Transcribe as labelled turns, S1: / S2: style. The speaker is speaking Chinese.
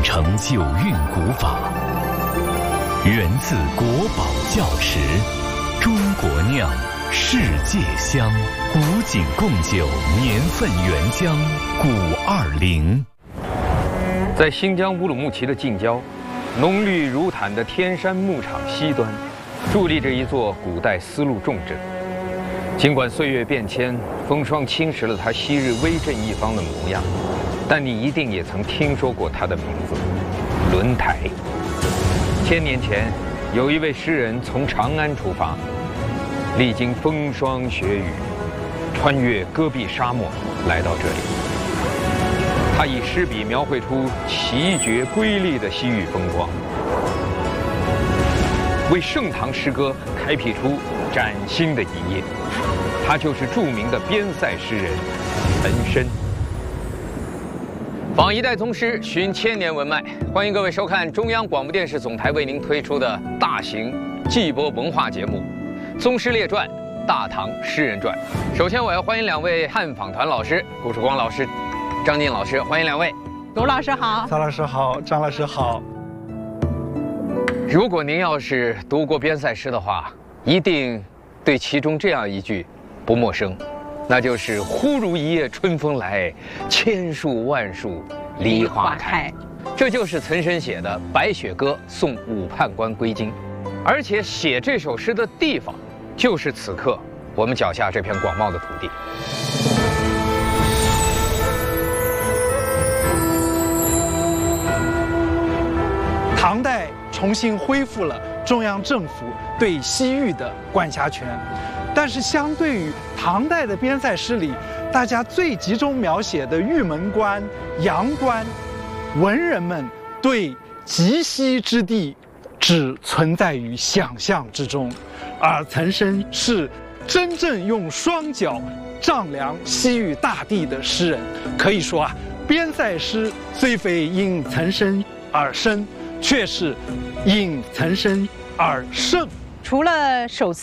S1: 承九韵古法，源自国宝窖池，中国酿，世界香，古井贡酒年份原浆520。
S2: 在新疆乌鲁木齐的近郊，浓绿如毯的天山牧场西端，伫立着一座古代丝路重镇。尽管岁月变迁，风霜侵蚀了它昔日威震一方的模样，但你一定也曾听说过它的名字——轮台。1000年前，有一位诗人从长安出发，历经风霜雪雨，穿越戈壁沙漠，来到这里。他以诗笔描绘出奇绝瑰丽的西域风光，为盛唐诗歌开辟出崭新的一页。他就是著名的边塞诗人岑参。访一代宗师，寻千年文脉。欢迎各位收看中央广播电视总台为您推出的大型季播文化节目《宗师列传·大唐诗人传》。首先，我要欢迎2位汉访团老师，顾曙光老师、张晋老师，欢迎2位。
S3: 卢老师好，
S4: 曹老师好，张老师好。
S2: 如果您要是读过边塞诗的话，一定对其中这样一句不陌生，那就是“忽如一夜春风来，千树万树梨花开”。这就是岑参写的《白雪歌送武判官归京》，而且写这首诗的地方，就是此刻我们脚下这片广袤的土地。
S4: 唐代重新恢复了中央政府对西域的管辖权，但是相对于唐代的边塞诗里，大家最集中描写的玉门关、阳关，文人们对极西之地只存在于想象之中，而岑参是真正用双脚丈量西域大地的诗人。可以说边塞诗虽非因岑参而生，却是因岑参而盛。
S3: 除了首次